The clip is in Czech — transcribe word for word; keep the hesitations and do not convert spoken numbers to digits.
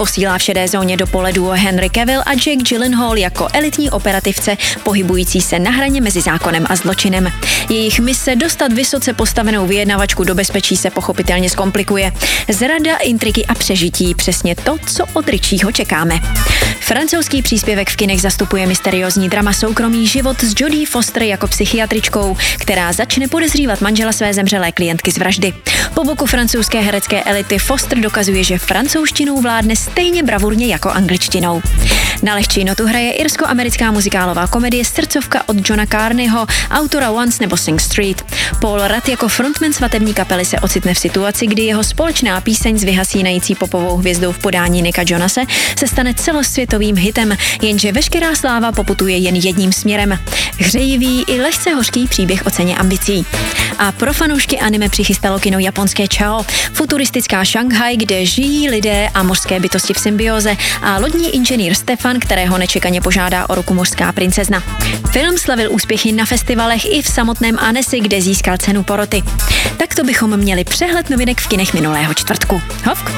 posílá v šedé zóně do pole duo Henry Cavill a Jake Gyllenhaal jako elitní operativce pohybující se na hraně mezi zákonem a zločinem. Jejich mise dostat vysoce postavenou vyjednavačku do bezpečí se pochopitelně zkomplikuje. Zrada, intriky a přežití, přesně to, co od Richieho čekáme. Francouzský příspěvek v kinech zastupuje mysteriózní drama Soukromý život s Jodie Foster jako psychiatričkou, která začne podezřívat manžela své zemřelé klientky z vraždy. Po boku francouzské herecké elity Foster dokazuje, že francouzštinou vládne stejně bravurně jako angličtinou. Na lehčí notu hraje irsko-americká muzikálová komedie Srdcovka od Johna Carneyho, autora Once nebo Sing Street. Paul Rudd jako frontman svatební kapely se ocitne v situaci, kdy jeho společná píseň s vyhasínající popovou hvězdou v podání Nicka Jonase se stane celosvětovým hitem, jenže veškerá sláva poputuje jen jedním směrem. Hřejivý i lehce hořký příběh o ceně ambicí. A pro fanoušky anime přichystalo kino japonské Chao, futuristická Šanghaj, kde žijí lidé a mořské bytosti v symbioze a lodní inženýr Stefan, kterého nečekaně požádá o ruku mořská princezna. Film slavil úspěchy na festivalech i v samotném Annecy, kde získal cenu poroty. Takto bychom měli přehled novinek v kinech minulého čtvrtku. Hovk.